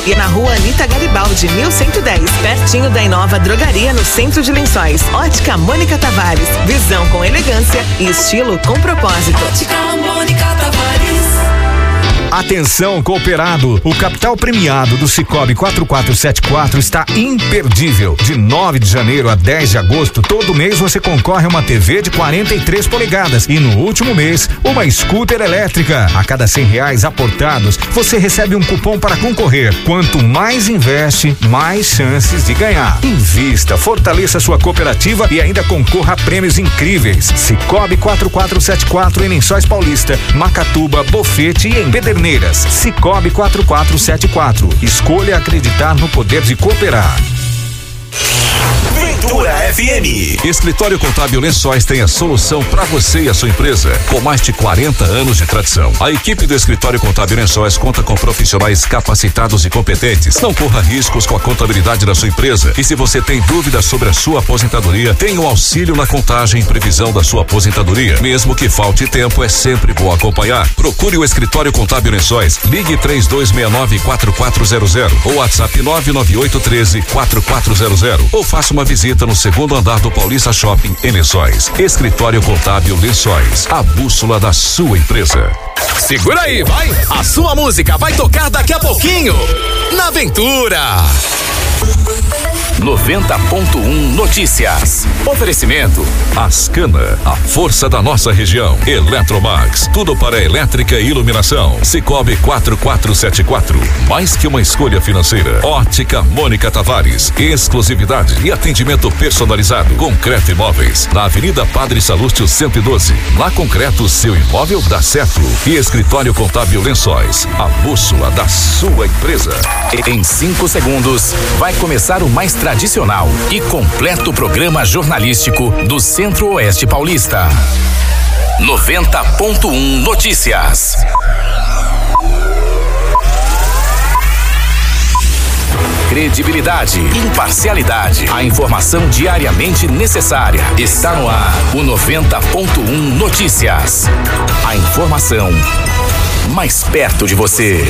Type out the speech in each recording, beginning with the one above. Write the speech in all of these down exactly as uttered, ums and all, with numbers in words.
e na rua Anita Garibaldi, mil cento e dez, pertinho da Inova Drogaria, no centro de Lençóis. Ótica Mônica Tavares, visão com elegância e estilo com propósito. Ótica Mônica Tavares. Atenção, cooperado, o capital premiado do Sicoob quatro quatro sete quatro está imperdível. De nove de janeiro a dez de agosto, todo mês você concorre a uma T V de quarenta e três polegadas e no último mês, uma scooter elétrica. A cada cem reais aportados, você recebe um cupom para concorrer. Quanto mais investe, mais chances de ganhar. Invista, fortaleça sua cooperativa e ainda concorra a prêmios incríveis. Sicoob quatro quatro sete quatro em Lençóis Paulista, Macatuba, Bofete e em Pederneiras. Sicoob quatro quatro sete quatro. Escolha acreditar no poder de cooperar. Ventura F M. Escritório Contábil Lençóis tem a solução para você e a sua empresa. Com mais de quarenta anos de tradição, a equipe do Escritório Contábil Lençóis conta com profissionais capacitados e competentes. Não corra riscos com a contabilidade da sua empresa. E se você tem dúvidas sobre a sua aposentadoria, tem um auxílio na contagem e previsão da sua aposentadoria. Mesmo que falte tempo, é sempre bom acompanhar. Procure o Escritório Contábil Lençóis. Ligue três dois seis nove quatro quatro zero zero ou WhatsApp nove nove oito um três quatro quatro zero zero ou faça uma visita no segundo andar do Paulista Shopping em Lençóis. Escritório Contábil Lençóis, a bússola da sua empresa. Segura aí, vai! A sua música vai tocar daqui a pouquinho na Ventura. noventa ponto um Notícias. Oferecimento Ascana, a força da nossa região. Eletromax, tudo para elétrica e iluminação. Sicoob quatro quatro sete quatro, mais que uma escolha financeira. Ótica Mônica Tavares, exclusividade e atendimento personalizado. Concreto Imóveis, na Avenida Padre Salúcio cento e doze. Na Concreto, seu imóvel dá certo. E Escritório Contábil Lençóis, a bússola da sua empresa. Em cinco segundos, vai começar o mais tradicional e completo programa jornalístico do Centro-Oeste Paulista. noventa ponto um Notícias. Credibilidade, imparcialidade, a informação diariamente necessária. Está no ar o noventa ponto um Notícias. A informação mais perto de você.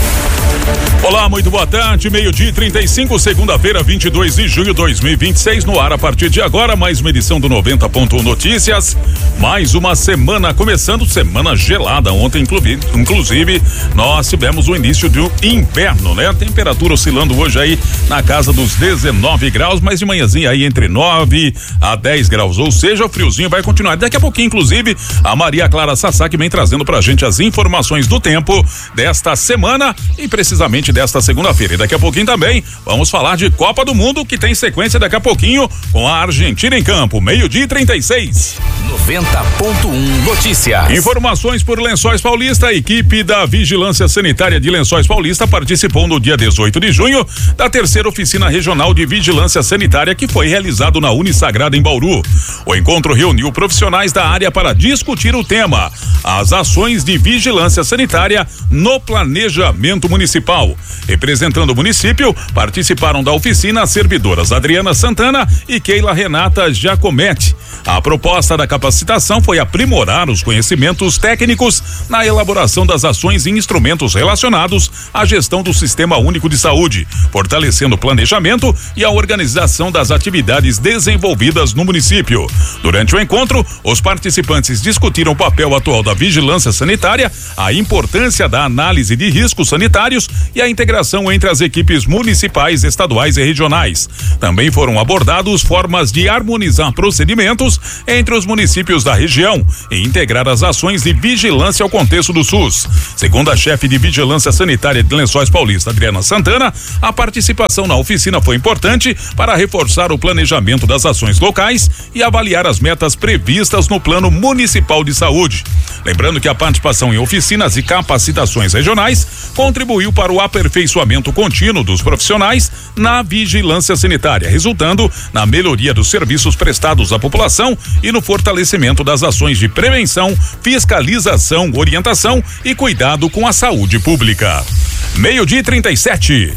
Olá, muito boa tarde, meio-dia e trinta e cinco, segunda-feira, vinte e dois de junho de dois mil e vinte e seis, no ar a partir de agora, mais uma edição do noventa ponto um Notícias, mais uma semana começando, semana gelada. Ontem, inclusive, nós tivemos o início do inverno, né? A temperatura oscilando hoje aí na casa dos dezenove graus, mas de manhãzinha aí entre nove a dez graus, ou seja, o friozinho vai continuar. Daqui a pouquinho, inclusive, a Maria Clara Sasaki vem trazendo pra gente as informações do tempo desta semana e precisamente desta segunda-feira. E daqui a pouquinho também vamos falar de Copa do Mundo, que tem sequência daqui a pouquinho com a Argentina em campo, meio-dia e trinta e seis. noventa ponto um Notícias. Informações por Lençóis Paulista. A equipe da Vigilância Sanitária de Lençóis Paulista participou no dia dezoito de junho da terceira oficina regional de vigilância sanitária, que foi realizado na Unisagrada em Bauru. O encontro reuniu profissionais da área para discutir o tema: as ações de vigilância sanitária no planejamento municipal. Representando o município, participaram da oficina as servidoras Adriana Santana e Keila Renata Giacometti. A proposta da capacitação foi aprimorar os conhecimentos técnicos na elaboração das ações e instrumentos relacionados à gestão do Sistema Único de Saúde, fortalecendo o planejamento e a organização das atividades desenvolvidas no município. Durante o encontro, os participantes discutiram o papel atual da vigilância sanitária, a importância da análise de riscos sanitários e a integração entre as equipes municipais, estaduais e regionais. Também foram abordados formas de harmonizar procedimentos entre os municípios da região e integrar as ações de vigilância ao contexto do SUS. Segundo a chefe de Vigilância Sanitária de Lençóis Paulista, Adriana Santana, a participação na oficina foi importante para reforçar o planejamento das ações locais e avaliar as metas previstas no Plano Municipal de Saúde. Lembrando que a participação em oficinas e capacitações regionais contribuiu para o aperfeiçoamento contínuo dos profissionais na vigilância sanitária, resultando na melhoria dos serviços prestados à população e no fortalecimento das ações de prevenção, fiscalização, orientação e cuidado com a saúde pública. Meio-dia e trinta e sete.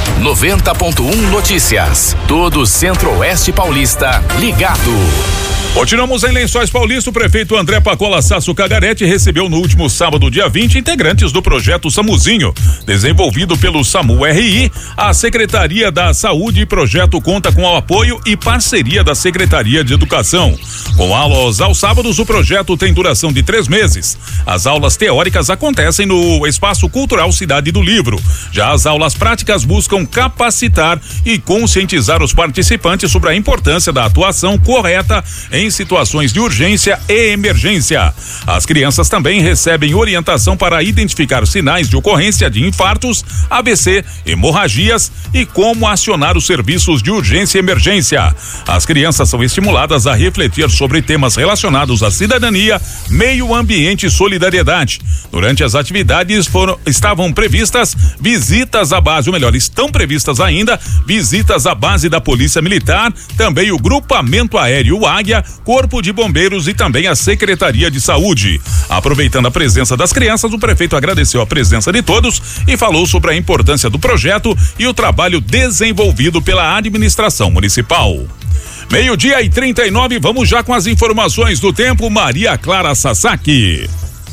noventa ponto um Notícias. Todo o Centro-Oeste Paulista ligado. Continuamos em Lençóis Paulista. O prefeito André Pacola Sasso Cagarete recebeu no último sábado, dia vinte, integrantes do projeto Samuzinho, desenvolvido pelo SAMU R I. A Secretaria da Saúde e projeto conta com o apoio e parceria da Secretaria de Educação. Com aulas aos sábados, o projeto tem duração de três meses. As aulas teóricas acontecem no Espaço Cultural Cidade do Livro. Já as aulas práticas buscam capacitar e conscientizar os participantes sobre a importância da atuação correta em situações de urgência e emergência. As crianças também recebem orientação para identificar sinais de ocorrência de infartos, A V C, hemorragias e como acionar os serviços de urgência e emergência. As crianças são estimuladas a refletir sobre temas relacionados à cidadania, meio ambiente e solidariedade. Durante as atividades foram, estavam previstas visitas à base, ou melhor, estão previstas ainda visitas à base da Polícia Militar, também o Grupamento Aéreo Águia, Corpo de Bombeiros e também a Secretaria de Saúde. Aproveitando a presença das crianças, o prefeito agradeceu a presença de todos e falou sobre a importância do projeto e o trabalho desenvolvido pela administração municipal. Meio-dia e trinta e nove, vamos já com as informações do tempo. Maria Clara Sasaki.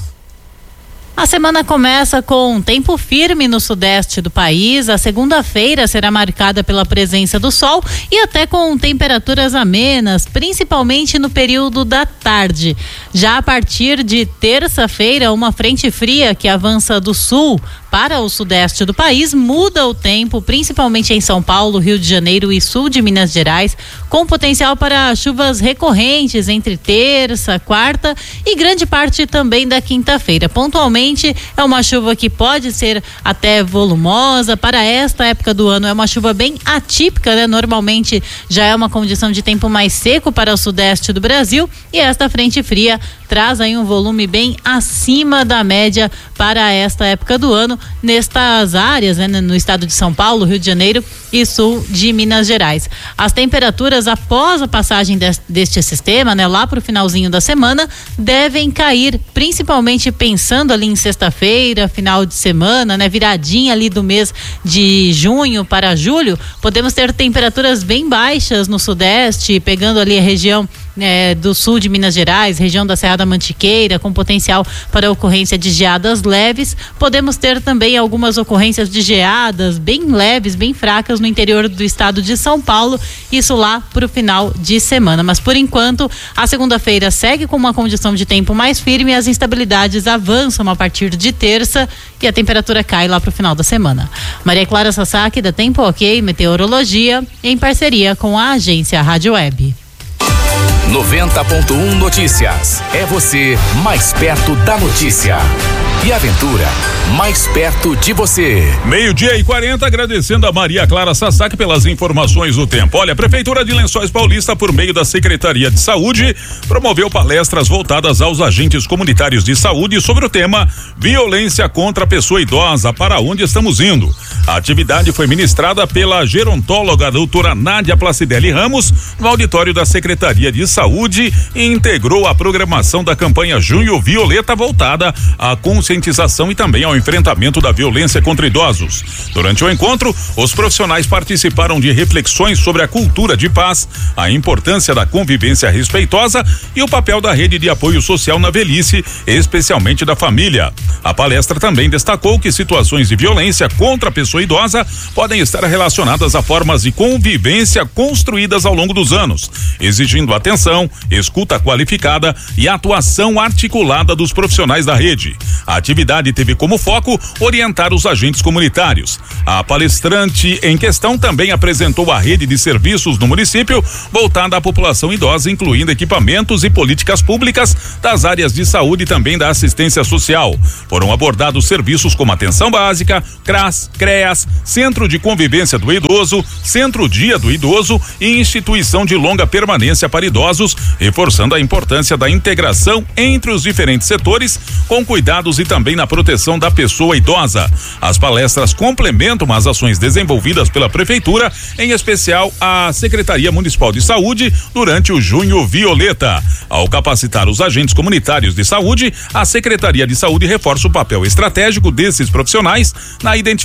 A semana começa com tempo firme no sudeste do país. A segunda-feira será marcada pela presença do sol e até com temperaturas amenas, principalmente no período da tarde. Já a partir de terça-feira, uma frente fria que avança do sul para o sudeste do país muda o tempo, principalmente em São Paulo, Rio de Janeiro e sul de Minas Gerais, com potencial para chuvas recorrentes entre terça, quarta e grande parte também da quinta-feira. Pontualmente é uma chuva que pode ser até volumosa. Para esta época do ano é uma chuva bem atípica, né? Normalmente já é uma condição de tempo mais seco para o sudeste do Brasil e esta frente fria traz aí um volume bem acima da média para esta época do ano nestas áreas, né, no estado de São Paulo, Rio de Janeiro e sul de Minas Gerais. As temperaturas após a passagem de, deste sistema, né, lá para o finalzinho da semana, devem cair, principalmente pensando ali em sexta-feira, final de semana, né, viradinha ali do mês de junho para julho, podemos ter temperaturas bem baixas no sudeste, pegando ali a região É, do sul de Minas Gerais, região da Serra da Mantiqueira, com potencial para ocorrência de geadas leves. Podemos ter também algumas ocorrências de geadas bem leves, bem fracas no interior do estado de São Paulo, isso lá para o final de semana. Mas por enquanto, a segunda-feira segue com uma condição de tempo mais firme e as instabilidades avançam a partir de terça e a temperatura cai lá para o final da semana. Maria Clara Sasaki, da Tempo Ok Meteorologia, em parceria com a agência Rádio Web. noventa ponto um Notícias. É você mais perto da notícia. E Aventura, mais perto de você. Meio-dia e quarenta, agradecendo a Maria Clara Sasaki pelas informações do tempo. Olha, a Prefeitura de Lençóis Paulista, por meio da Secretaria de Saúde, promoveu palestras voltadas aos agentes comunitários de saúde sobre o tema Violência contra a Pessoa Idosa, para onde estamos indo. A atividade foi ministrada pela gerontóloga doutora Nádia Placidelli Ramos, no auditório da Secretaria de Saúde, e integrou a programação da campanha Junho Violeta, voltada à conscientização e também ao enfrentamento da violência contra idosos. Durante o encontro, os profissionais participaram de reflexões sobre a cultura de paz, a importância da convivência respeitosa e o papel da rede de apoio social na velhice, especialmente da família. A palestra também destacou que situações de violência contra a pessoa idosa podem estar relacionadas a formas de convivência construídas ao longo dos anos, exigindo atenção, escuta qualificada e atuação articulada dos profissionais da rede. A atividade teve como foco orientar os agentes comunitários. A palestrante em questão também apresentou a rede de serviços no município voltada à população idosa, incluindo equipamentos e políticas públicas das áreas de saúde e também da assistência social. Foram abordados serviços como atenção básica, CRAS, CREAS, Centro de Convivência do Idoso, Centro Dia do Idoso e Instituição de Longa Permanência para Idosos, reforçando a importância da integração entre os diferentes setores, com cuidados e também na proteção da pessoa idosa. As palestras complementam as ações desenvolvidas pela Prefeitura, em especial a Secretaria Municipal de Saúde, durante o Junho Violeta. Ao capacitar os agentes comunitários de saúde, a Secretaria de Saúde reforça o papel estratégico desses profissionais na identificação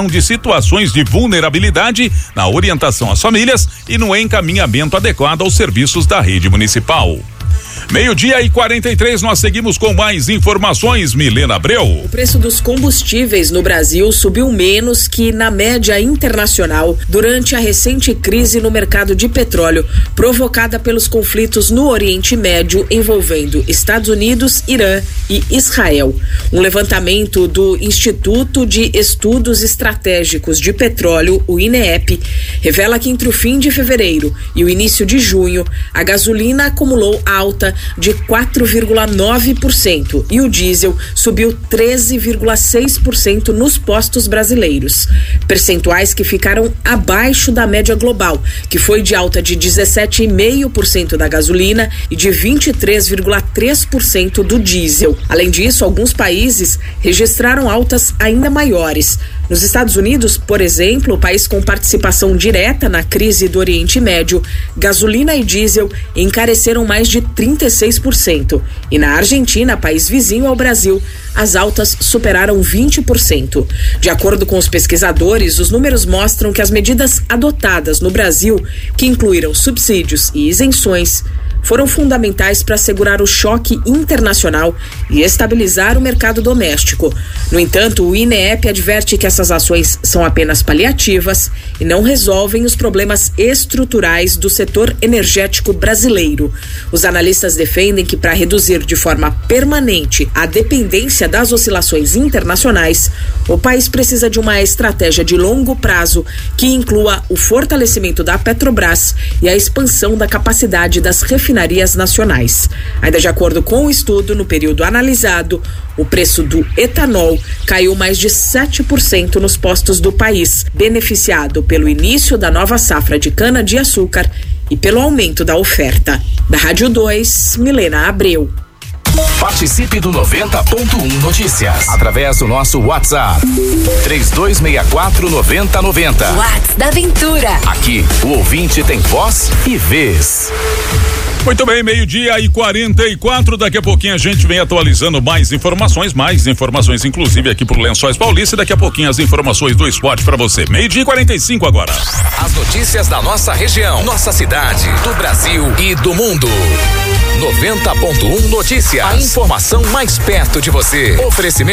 detecção de situações de vulnerabilidade, na orientação às famílias e no encaminhamento adequado aos serviços da rede municipal. Meio-dia e quarenta e três, nós seguimos com mais informações, Milena Abreu. O preço dos combustíveis no Brasil subiu menos que na média internacional durante a recente crise no mercado de petróleo, provocada pelos conflitos no Oriente Médio envolvendo Estados Unidos, Irã e Israel. Um levantamento do Instituto de Estudos Estratégicos de Petróleo, o I N E P, revela que entre o fim de fevereiro e o início de junho, a gasolina acumulou alta de quatro vírgula nove por cento e o diesel subiu treze vírgula seis por cento nos postos brasileiros. Percentuais que ficaram abaixo da média global, que foi de alta de dezessete vírgula cinco por cento da gasolina e de vinte e três vírgula três por cento do diesel. Além disso, alguns países registraram altas ainda maiores. Nos Estados Unidos, por exemplo, o país com participação direta na crise do Oriente Médio, gasolina e diesel encareceram mais de trinta e seis por cento. E na Argentina, país vizinho ao Brasil, as altas superaram vinte por cento. De acordo com os pesquisadores, os números mostram que as medidas adotadas no Brasil, que incluíram subsídios e isenções, foram fundamentais para assegurar o choque internacional e estabilizar o mercado doméstico. No entanto, o I N E P adverte que essas ações são apenas paliativas e não resolvem os problemas estruturais do setor energético brasileiro. Os analistas defendem que, para reduzir de forma permanente a dependência das oscilações internacionais, o país precisa de uma estratégia de longo prazo que inclua o fortalecimento da Petrobras e a expansão da capacidade das refinarias nacionais. Ainda de acordo com o estudo, no período analisado, o preço do etanol caiu mais de sete por cento nos postos do país, beneficiado pelo início da nova safra de cana-de-açúcar e pelo aumento da oferta. Da Rádio dois, Milena Abreu. Participe do noventa ponto um Notícias através do nosso WhatsApp três dois seis quatro nove zero nove zero. WhatsApp da Aventura. Aqui o ouvinte tem voz e vez. Muito bem, meio-dia e quarenta e quatro. Daqui a pouquinho a gente vem atualizando mais informações, mais informações, inclusive aqui pro Lençóis Paulista. E daqui a pouquinho as informações do esporte para você. Meio-dia e quarenta e cinco agora. As notícias da nossa região, nossa cidade, do Brasil e do mundo. noventa ponto um Notícias. A informação mais perto de você. Oferecimento